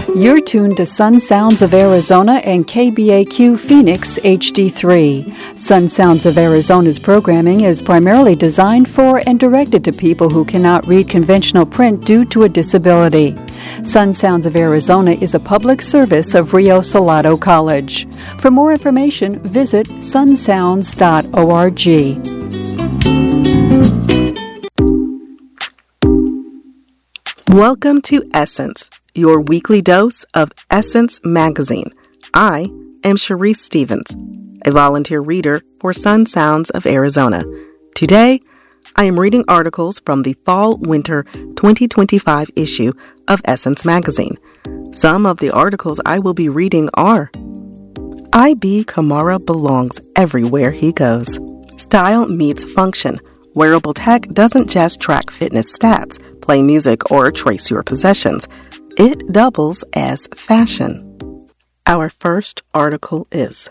You're tuned to Sun Sounds of Arizona and KBAQ Phoenix HD3. Sun Sounds of Arizona's programming is primarily designed for and directed to people who cannot read conventional print due to a disability. Sun Sounds of Arizona is a public service of Rio Salado College. For more information, visit sunsounds.org. Welcome to Essence, your weekly dose of Essence Magazine. I am Sharice Stevens, a volunteer reader for Sun Sounds of Arizona. Today, I am reading articles from the Fall-Winter 2025 issue of Essence Magazine. Some of the articles I will be reading are: I.B. Kamara belongs everywhere he goes. Style meets function. Wearable tech doesn't just track fitness stats, play music, or trace your possessions. It doubles as fashion. Our first article is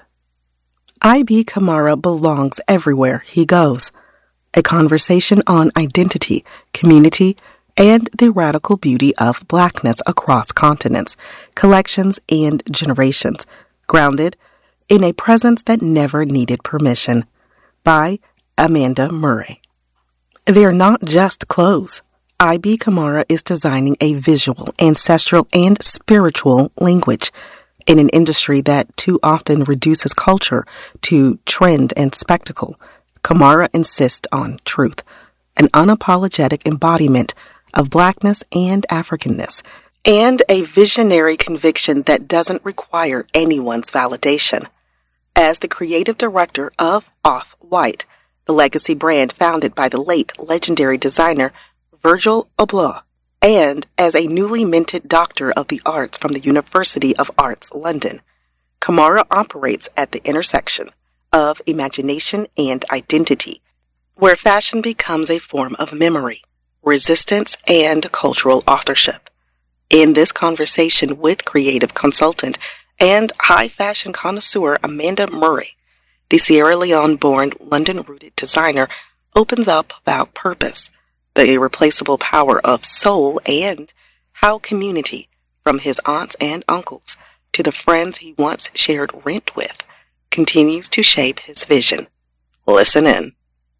I.B. Kamara belongs everywhere he goes. A conversation on identity, community, and the radical beauty of Blackness across continents, collections, and generations, grounded in a presence that never needed permission, by Amanda Murray. They're not just clothes. I.B. Kamara is designing a visual, ancestral, and spiritual language in an industry that too often reduces culture to trend and spectacle. Kamara insists on truth, an unapologetic embodiment of Blackness and Africanness, and a visionary conviction that doesn't require anyone's validation. As the creative director of Off-White, the legacy brand founded by the late legendary designer Virgil Abloh, and as a newly minted Doctor of the Arts from the University of Arts, London, Kamara operates at the intersection of imagination and identity, where fashion becomes a form of memory, resistance, and cultural authorship. In this conversation with creative consultant and high fashion connoisseur Amanda Murray, the Sierra Leone-born, London-rooted designer opens up about purpose, the irreplaceable power of soul, and how community, from his aunts and uncles to the friends he once shared rent with, continues to shape his vision. Listen in.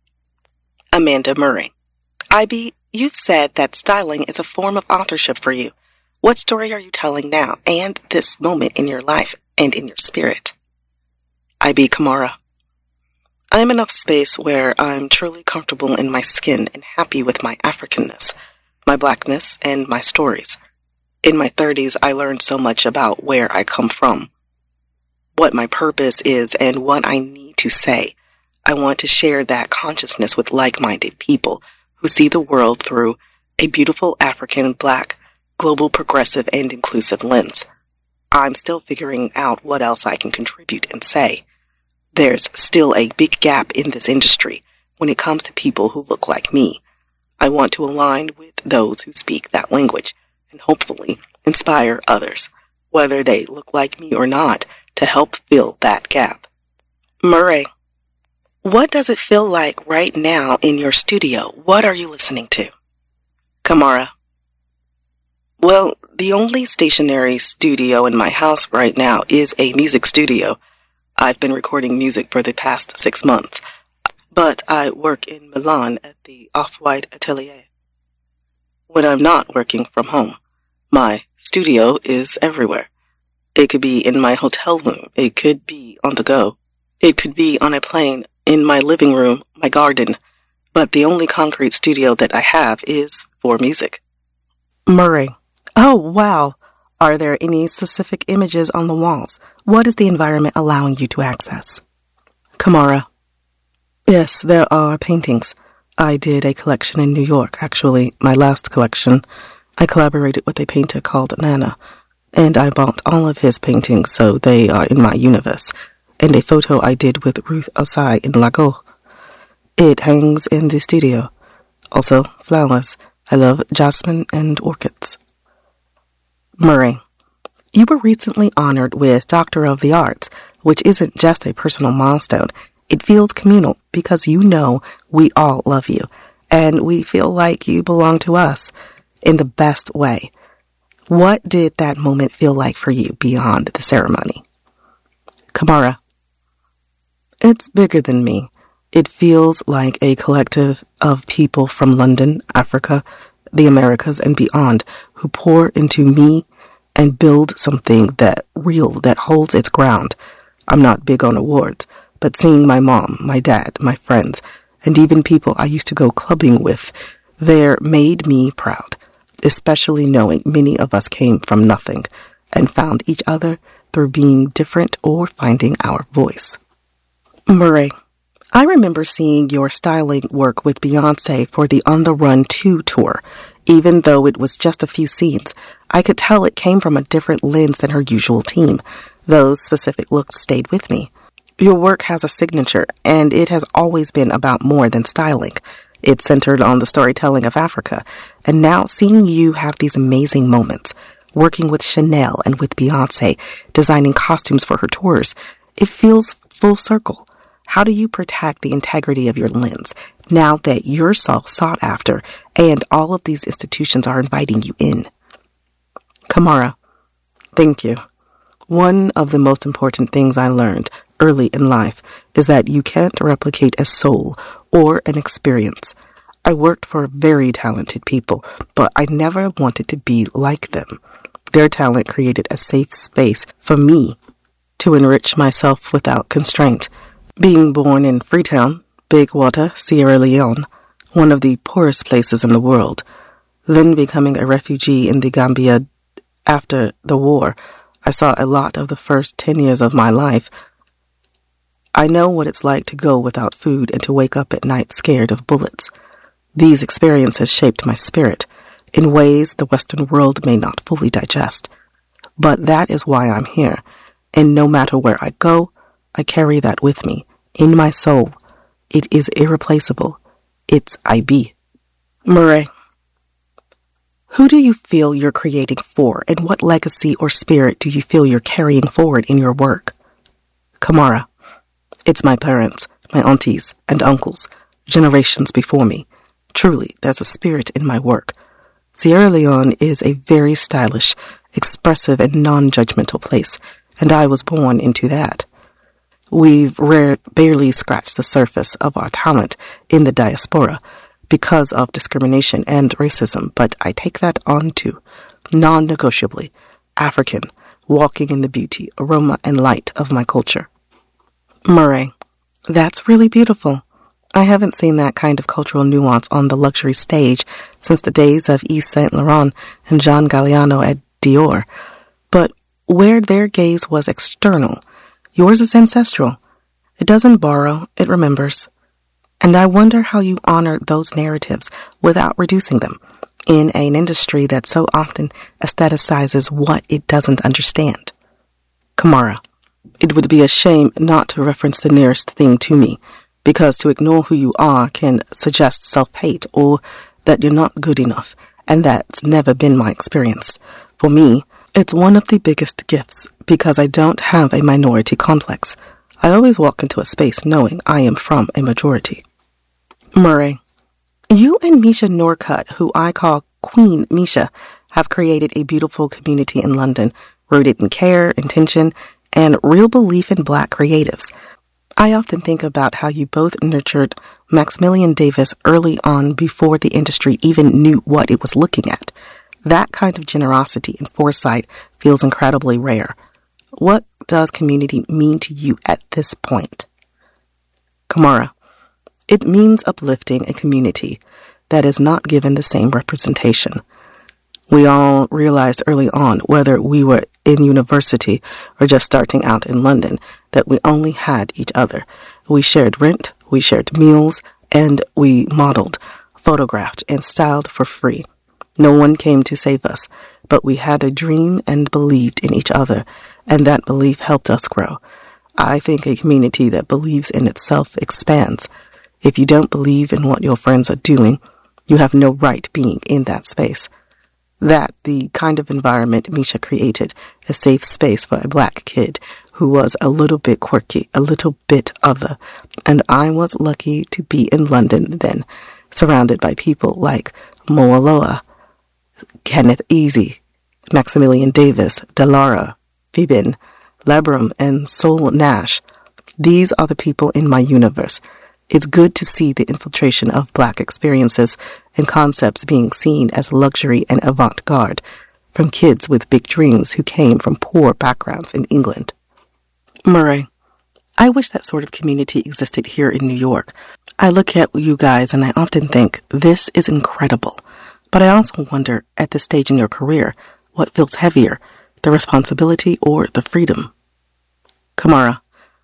Amanda Murray. I.B., you've said that styling is a form of authorship for you. What story are you telling now and this moment in your life and in your spirit? I.B. Kamara. I am in a space where I'm truly comfortable in my skin and happy with my Africanness, my Blackness, and my stories. In my 30s, I learned so much about where I come from, what my purpose is, and what I need to say. I want to share that consciousness with like-minded people who see the world through a beautiful African, Black, global, progressive, and inclusive lens. I'm still figuring out what else I can contribute and say. There's still a big gap in this industry when it comes to people who look like me. I want to align with those who speak that language and hopefully inspire others, whether they look like me or not, to help fill that gap. Murray, what does it feel like right now in your studio? What are you listening to? Kamara. Well, the only stationary studio in my house right now is a music studio. I've been recording music for the past 6 months, but I work in Milan at the Off-White Atelier. When I'm not working from home, my studio is everywhere. It could be in my hotel room. It could be on the go. It could be on a plane, in my living room, my garden. But the only concrete studio that I have is for music. Murray. Oh, wow. Are there any specific images on the walls? What is the environment allowing you to access? Kamara. Yes, there are paintings. I did a collection in New York, actually, my last collection. I collaborated with a painter called Nana, and I bought all of his paintings, so they are in my universe. And a photo I did with Ruth Osai in Lago. It hangs in the studio. Also, flowers. I love jasmine and orchids. Murray, you were recently honored with Doctor of the Arts, which isn't just a personal milestone. It feels communal because you know we all love you, and we feel like you belong to us in the best way. What did that moment feel like for you beyond the ceremony? Kamara. It's bigger than me. It feels like a collective of people from London, Africa, the Americas, and beyond who pour into me and build something that holds its ground. I'm not big on awards, but seeing my mom, my dad, my friends, and even people I used to go clubbing with there made me proud, especially knowing many of us came from nothing and found each other through being different or finding our voice. Murray, I remember seeing your styling work with Beyoncé for the On the Run 2 tour. Even though it was just a few scenes, I could tell it came from a different lens than her usual team. Those specific looks stayed with me. Your work has a signature, and it has always been about more than styling. It's centered on the storytelling of Africa, and now seeing you have these amazing moments, working with Chanel and with Beyoncé, designing costumes for her tours, it feels full circle. How do you protect the integrity of your lens now that you're so sought after and all of these institutions are inviting you in? Kamara, thank you. One of the most important things I learned early in life is that you can't replicate a soul or an experience. I worked for very talented people, but I never wanted to be like them. Their talent created a safe space for me to enrich myself without constraint. Being born in Freetown, Big Water, Sierra Leone, one of the poorest places in the world, then becoming a refugee in the Gambia after the war, I saw a lot of the first 10 years of my life. I know what it's like to go without food and to wake up at night scared of bullets. These experiences shaped my spirit in ways the Western world may not fully digest. But that is why I'm here, and no matter where I go, I carry that with me, in my soul. It is irreplaceable. It's IB. Murray, who do you feel you're creating for, and what legacy or spirit do you feel you're carrying forward in your work? Kamara, it's my parents, my aunties, and uncles, generations before me. Truly, there's a spirit in my work. Sierra Leone is a very stylish, expressive, and non-judgmental place, and I was born into that. We've barely scratched the surface of our talent in the diaspora because of discrimination and racism, but I take that on too, non-negotiably, African, walking in the beauty, aroma, and light of my culture. Murray, that's really beautiful. I haven't seen that kind of cultural nuance on the luxury stage since the days of Yves Saint Laurent and John Galliano at Dior, but where their gaze was external, yours is ancestral. It doesn't borrow, it remembers. And I wonder how you honor those narratives without reducing them in an industry that so often aestheticizes what it doesn't understand. Kamara, it would be a shame not to reference the nearest thing to me, because to ignore who you are can suggest self-hate or that you're not good enough, and that's never been my experience. For me, it's one of the biggest gifts because I don't have a minority complex. I always walk into a space knowing I am from a majority. Murray, you and Misha Norcutt, who I call Queen Misha, have created a beautiful community in London, rooted in care, intention, and real belief in Black creatives. I often think about how you both nurtured Maximilian Davis early on before the industry even knew what it was looking at. That kind of generosity and foresight feels incredibly rare. What does community mean to you at this point? Kamara, it means uplifting a community that is not given the same representation. We all realized early on, whether we were in university or just starting out in London, that we only had each other. We shared rent, we shared meals, and we modeled, photographed, and styled for free. No one came to save us, but we had a dream and believed in each other, and that belief helped us grow. I think a community that believes in itself expands. If you don't believe in what your friends are doing, you have no right being in that space. That the kind of environment Misha created, a safe space for a Black kid who was a little bit quirky, a little bit other. And I was lucky to be in London then, surrounded by people like Moaloa, Kenneth Easy, Maximilian Davis, Delara, Fibin, Labram, and Sol Nash. These are the people in my universe. It's good to see the infiltration of Black experiences and concepts being seen as luxury and avant-garde from kids with big dreams who came from poor backgrounds in England. Murray, I wish that sort of community existed here in New York. I look at you guys and I often think, this is incredible. But I also wonder, at this stage in your career, what feels heavier, the responsibility or the freedom? Kamara,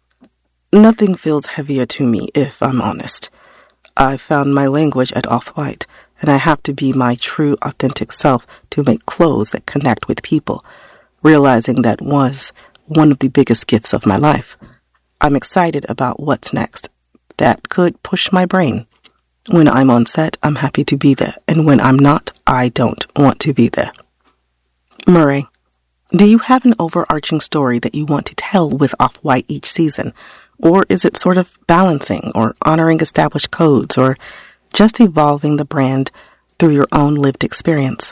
nothing feels heavier to me, if I'm honest. I found my language at Off-White, and I have to be my true, authentic self to make clothes that connect with people, realizing that was one of the biggest gifts of my life. I'm excited about what's next. That could push my brain. When I'm on set, I'm happy to be there, and when I'm not, I don't want to be there. Murray, do you have an overarching story that you want to tell with Off-White each season? Or is it sort of balancing or honoring established codes or just evolving the brand through your own lived experience?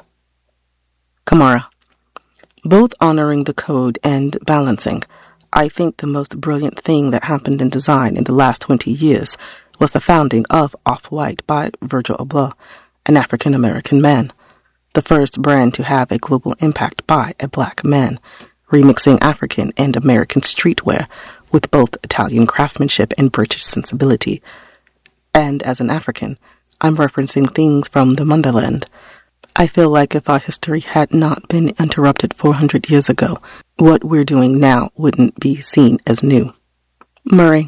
Kamara, both honoring the code and balancing. I think the most brilliant thing that happened in design in the last 20 years was the founding of Off-White by Virgil Abloh, an African-American man, the first brand to have a global impact by a Black man, remixing African and American streetwear with both Italian craftsmanship and British sensibility. And as an African, I'm referencing things from the motherland. I feel like if our history had not been interrupted 400 years ago, what we're doing now wouldn't be seen as new. Murray,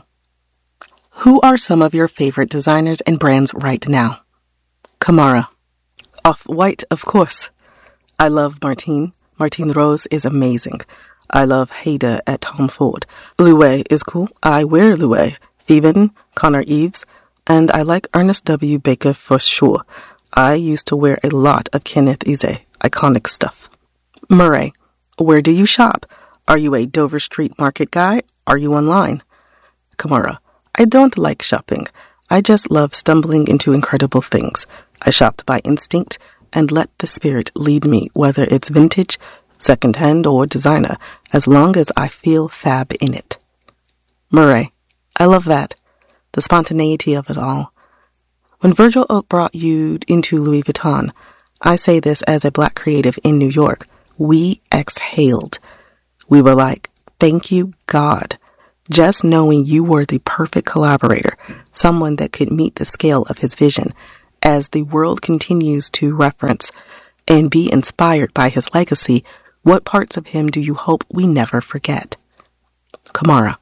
who are some of your favorite designers and brands right now? Kamara, Off-White, of course. I love Martine. Martine Rose is amazing. I love Haida at Tom Ford. Louis is cool. I wear Louis. Fibin, Connor Eves, and I like Ernest W. Baker for sure. I used to wear a lot of Kenneth Eze, iconic stuff. Murray, where do you shop? Are you a Dover Street Market guy? Are you online? Kamara, I don't like shopping. I just love stumbling into incredible things. I shopped by instinct and let the spirit lead me, whether it's vintage, secondhand, or designer, as long as I feel fab in it. Murray, I love that. The spontaneity of it all. When Virgil brought you into Louis Vuitton, I say this as a Black creative in New York, we exhaled. We were like, thank you, God. Just knowing you were the perfect collaborator, someone that could meet the scale of his vision, as the world continues to reference and be inspired by his legacy, what parts of him do you hope we never forget? Kamara,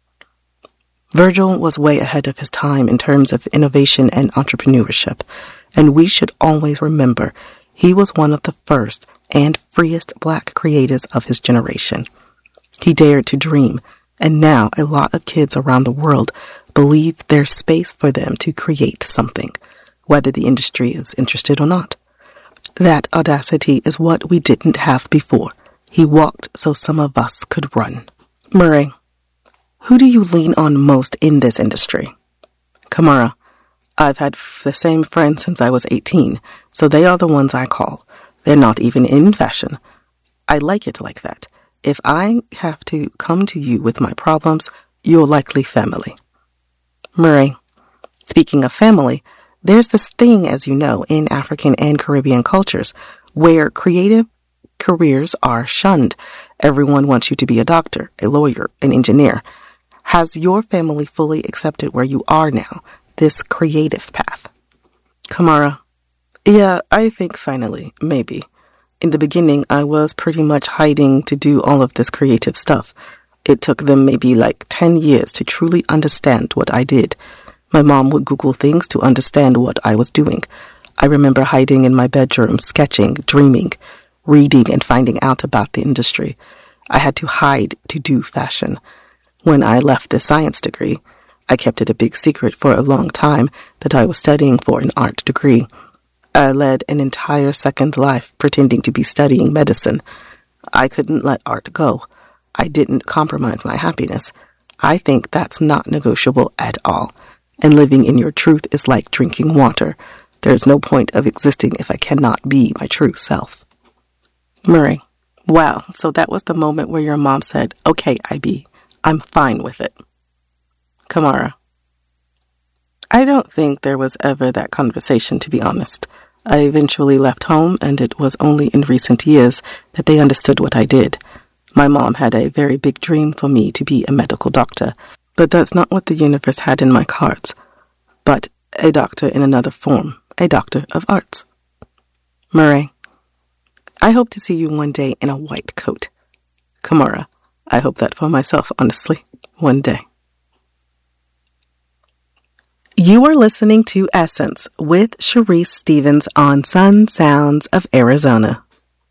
Virgil was way ahead of his time in terms of innovation and entrepreneurship, and we should always remember he was one of the first and freest Black creators of his generation. He dared to dream, and now a lot of kids around the world believe there's space for them to create something, whether the industry is interested or not. That audacity is what we didn't have before. He walked so some of us could run. Murray, who do you lean on most in this industry? Kamara, I've had the same friends since I was 18, so they are the ones I call. They're not even in fashion. I like it like that. If I have to come to you with my problems, you're likely family. Murray, speaking of family, there's this thing, as you know, in African and Caribbean cultures where creative careers are shunned. Everyone wants you to be a doctor, a lawyer, an engineer. Has your family fully accepted where you are now, this creative path? Kamara, yeah, I think finally, maybe. In the beginning, I was pretty much hiding to do all of this creative stuff. It took them maybe like 10 years to truly understand what I did. My mom would Google things to understand what I was doing. I remember hiding in my bedroom, sketching, dreaming, reading, and finding out about the industry. I had to hide to do fashion. When I left the science degree, I kept it a big secret for a long time that I was studying for an art degree. I led an entire second life pretending to be studying medicine. I couldn't let art go. I didn't compromise my happiness. I think that's not negotiable at all. And living in your truth is like drinking water. There's no point of existing if I cannot be my true self. Murray, Wow, so that was the moment where your mom said, "Okay, IB, I'm fine with it." Kamara: I don't think there was ever that conversation, to be honest. I eventually left home, and it was only in recent years that they understood what I did. My mom had a very big dream for me to be a medical doctor, but that's not what the universe had in my cards. But a doctor in another form, a doctor of arts. Murray: I hope to see you one day in a white coat. Kamara: I hope that for myself, honestly, one day. You are listening to Essence with Sharice Stevens on Sun Sounds of Arizona.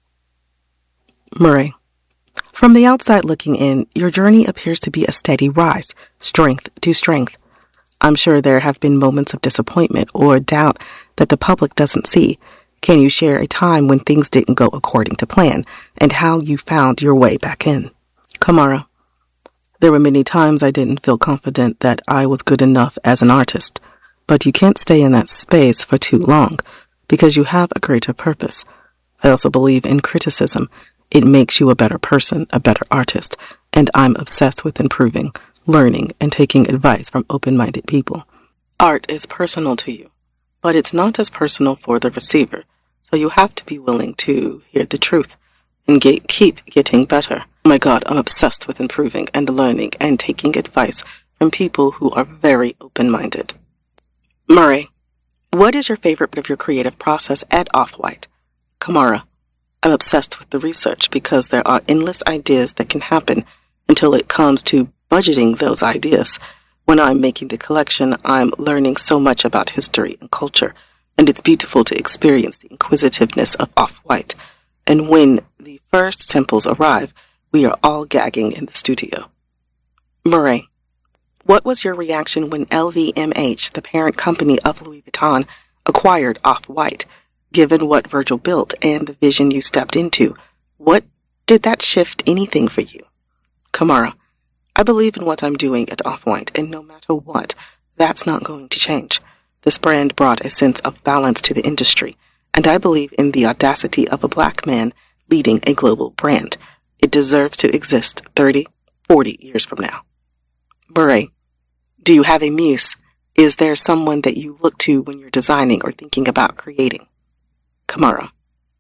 Murray: From the outside looking in, your journey appears to be a steady rise, strength to strength. I'm sure there have been moments of disappointment or doubt that the public doesn't see. Can you share a time when things didn't go according to plan and how you found your way back in? Kamara: There were many times I didn't feel confident that I was good enough as an artist, but you can't stay in that space for too long because you have a greater purpose. I also believe in criticism. It makes you a better person, a better artist, and I'm obsessed with improving, learning, and taking advice from open-minded people. Art is personal to you, but it's not as personal for the receiver, so you have to be willing to hear the truth and keep getting better. Oh my God, I'm obsessed with improving and learning and taking advice from people who are very open-minded. Murray: What is your favorite bit of your creative process at Off-White? Kamara: I'm obsessed with the research because there are endless ideas that can happen until it comes to budgeting those ideas. When I'm making the collection, I'm learning so much about history and culture, and it's beautiful to experience the inquisitiveness of Off-White. And when the first samples arrive, we are all gagging in the studio. Murray: What was your reaction when LVMH, the parent company of Louis Vuitton, acquired Off-White? Given what Virgil built and the vision you stepped into, what did that shift anything for you? Kamara: I believe in what I'm doing at Off-White, and no matter what, that's not going to change. This brand brought a sense of balance to the industry, and I believe in the audacity of a black man leading a global brand. It deserves to exist 30, 40 years from now. Murray: Do you have a muse? Is there someone that you look to when you're designing or thinking about creating? Kamara: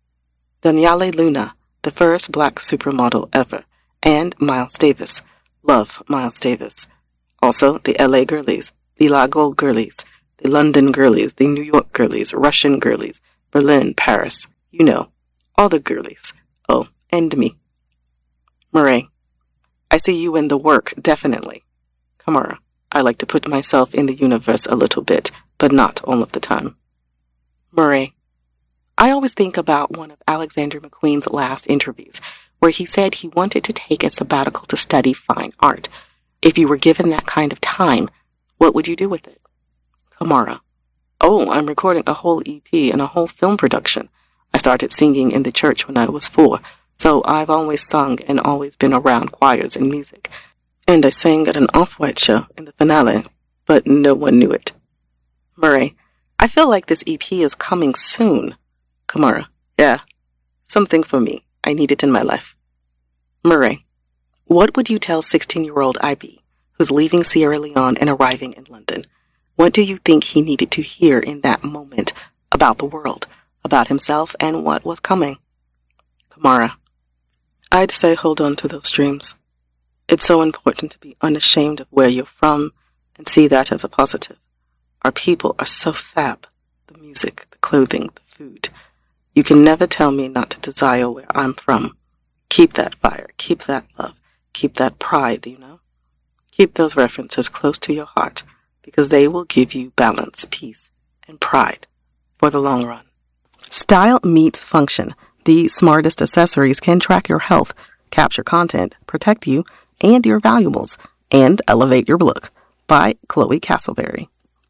Daniele Luna, the first black supermodel ever, and Miles Davis. Love Miles Davis. Also, the LA girlies, the Lago girlies, the London girlies, the New York girlies, Russian girlies, Berlin, Paris. You know, all the girlies. Oh, and me. Murray: I see you in the work, definitely. Kamara: I like to put myself in the universe a little bit, but not all of the time. Murray: I always think about one of Alexander McQueen's last interviews, where he said he wanted to take a sabbatical to study fine art. If you were given that kind of time, what would you do with it? Kamara: Oh, I'm recording a whole EP and a whole film production. I started singing in the church when I was 4, so I've always sung and always been around choirs and music. And I sang at an Off-White show in the finale, but no one knew it. Murray: I feel like this EP is coming soon. Kamara: Yeah, something for me. I need it in my life. Murray: What would you tell 16-year-old IB, who's leaving Sierra Leone and arriving in London? What do you think he needed to hear in that moment about the world, about himself, and what was coming? Kamara: I'd say hold on to those dreams. It's so important to be unashamed of where you're from and see that as a positive. Our people are so fab. The music, the clothing, the food. You can never tell me not to desire where I'm from. Keep that fire, keep that love, keep that pride, you know? Keep those references close to your heart because they will give you balance, peace, and pride for the long run. Style meets function. The smartest accessories can track your health, capture content, protect you and your valuables, and elevate your look. By Chloe Castleberry.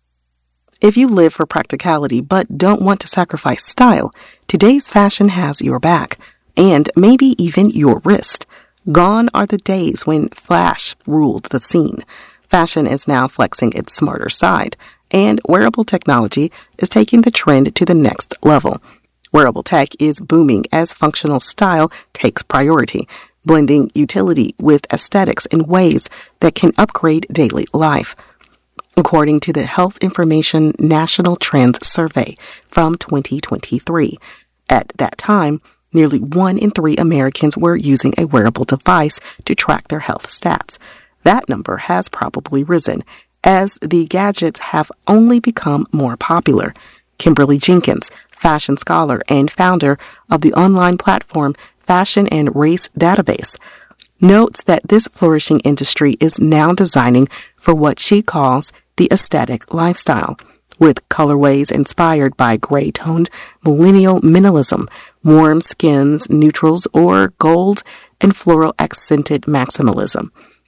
If you live for practicality but don't want to sacrifice style, today's fashion has your back, and maybe even your wrist. Gone are the days when flash ruled the scene. Fashion is now flexing its smarter side, and wearable technology is taking the trend to the next level. Wearable tech is booming as functional style takes priority, blending utility with aesthetics in ways that can upgrade daily life. According to the Health Information National Trends Survey from 2023, at that time, nearly 1 in 3 Americans were using a wearable device to track their health stats. That number has probably risen as the gadgets have only become more popular. Kimberly Jenkins, fashion scholar and founder of the online platform Fashion and Race Database, notes that this flourishing industry is now designing for what she calls the aesthetic lifestyle, with colorways inspired by gray-toned millennial minimalism, warm skins, neutrals, or gold and floral accented maximalism.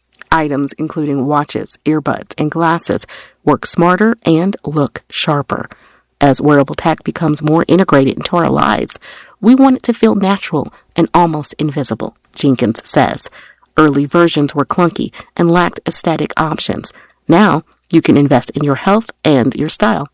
Items including watches, earbuds, and glasses work smarter and look sharper. As wearable tech becomes more integrated into our lives, we want it to feel natural and almost invisible, Jenkins says. Early versions were clunky and lacked aesthetic options. Now, you can invest in your health and your style.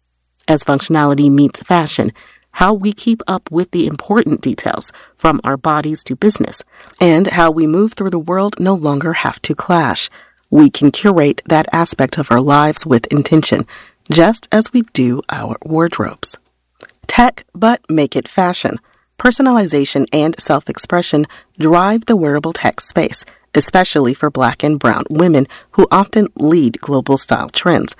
As functionality meets fashion, how we keep up with the important details, from our bodies to business, and how we move through the world no longer have to clash. We can curate that aspect of our lives with intention, just as we do our wardrobes. Tech, but make it fashion. Personalization and self-expression drive the wearable tech space, especially for Black and brown women who often lead global style trends.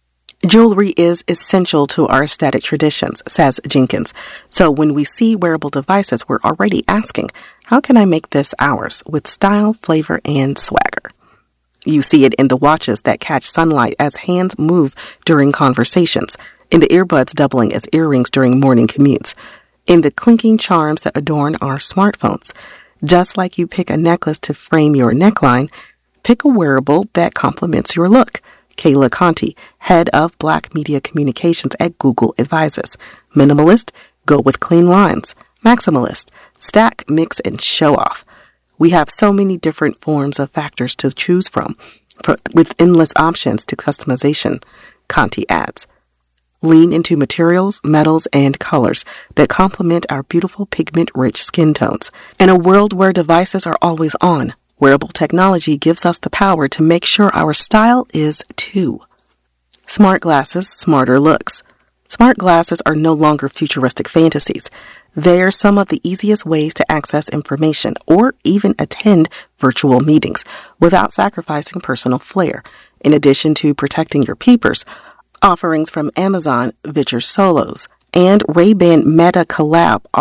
Jewelry is essential to our aesthetic traditions, says Jenkins. So when we see wearable devices, we're already asking, how can I make this ours with style, flavor, and swagger? You see it in the watches that catch sunlight as hands move during conversations, in the earbuds doubling as earrings during morning commutes, in the clinking charms that adorn our smartphones. Just like you pick a necklace to frame your neckline, pick a wearable that complements your look. Kayla Conti, head of Black Media Communications at Google, advises. Minimalist, go with clean lines. Maximalist, stack, mix, and show off. We have so many different forms of factors to choose from, with endless options to customization, Conti adds. Lean into materials, metals, and colors that complement our beautiful pigment-rich skin tones. In a world where devices are always on, wearable technology gives us the power to make sure our style is too. Smart glasses, smarter looks. Smart glasses are no longer futuristic fantasies. They're some of the easiest ways to access information or even attend virtual meetings without sacrificing personal flair. In addition to protecting your peepers, offerings from Amazon, Vichar Solos, and Ray-Ban Meta Collab